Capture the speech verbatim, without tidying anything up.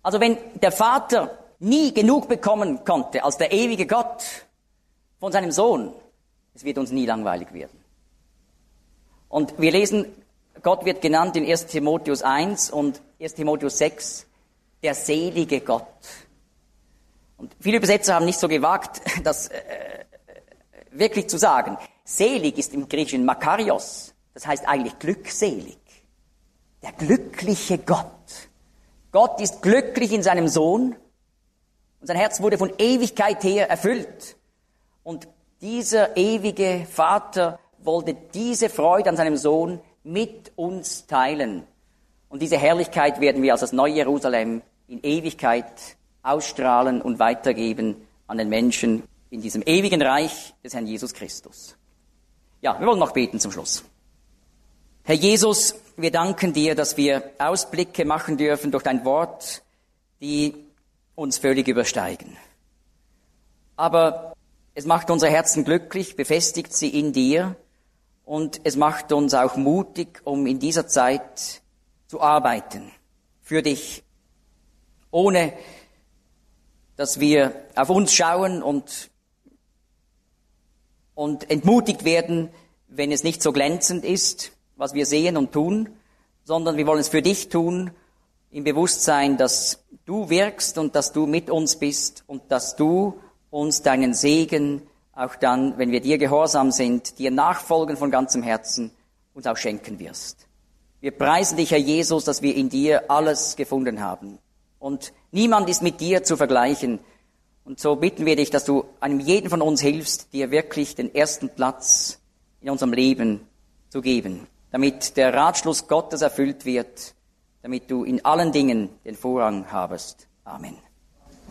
Also wenn der Vater nie genug bekommen konnte als der ewige Gott von seinem Sohn, es wird uns nie langweilig werden. Und wir lesen, Gott wird genannt in erster Timotheus eins und erster Timotheus sechs, der selige Gott. Und viele Übersetzer haben nicht so gewagt, das äh, wirklich zu sagen. Selig ist im Griechischen Makarios, das heißt eigentlich glückselig. Der glückliche Gott. Gott ist glücklich in seinem Sohn und sein Herz wurde von Ewigkeit her erfüllt. Und dieser ewige Vater wollte diese Freude an seinem Sohn mit uns teilen. Und diese Herrlichkeit werden wir als das neue Jerusalem in Ewigkeit ausstrahlen und weitergeben an den Menschen in diesem ewigen Reich des Herrn Jesus Christus. Ja, wir wollen noch beten zum Schluss. Herr Jesus, wir danken dir, dass wir Ausblicke machen dürfen durch dein Wort, die uns völlig übersteigen. Aber es macht unsere Herzen glücklich, befestigt sie in dir und es macht uns auch mutig, um in dieser Zeit zu arbeiten für dich, ohne dass wir auf uns schauen und, und entmutigt werden, wenn es nicht so glänzend ist, was wir sehen und tun, sondern wir wollen es für dich tun, im Bewusstsein, dass du wirkst und dass du mit uns bist und dass du uns deinen Segen auch dann, wenn wir dir gehorsam sind, dir nachfolgen von ganzem Herzen, uns auch schenken wirst. Wir preisen dich, Herr Jesus, dass wir in dir alles gefunden haben. Und niemand ist mit dir zu vergleichen. Und so bitten wir dich, dass du einem jeden von uns hilfst, dir wirklich den ersten Platz in unserem Leben zu geben, damit der Ratschluss Gottes erfüllt wird, damit du in allen Dingen den Vorrang habest. Amen.